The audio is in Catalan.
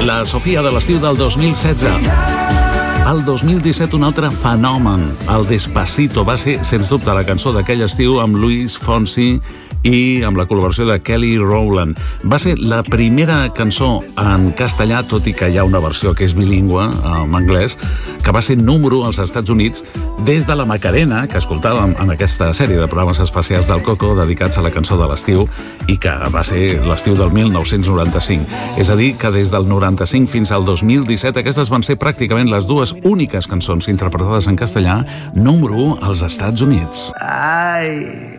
la Sofia de l'estiu del 2016. El 2017 un altre fenomen, el Despacito, va ser, sens dubte, la cançó d'aquell estiu amb Luis Fonsi i amb la col·laboració de Kelly Rowland. Va ser la primera cançó en castellà, tot i que hi ha una versió que és bilingüe, en anglès, que va ser número als Estats Units des de la Macarena, que escoltàvem en aquesta sèrie de programes especials del Coco dedicats a la cançó de l'estiu i que va ser l'estiu del 1995. És a dir, que des del 95 fins al 2017 aquestes van ser pràcticament les dues úniques cançons interpretades en castellà número 1 als Estats Units. Ai...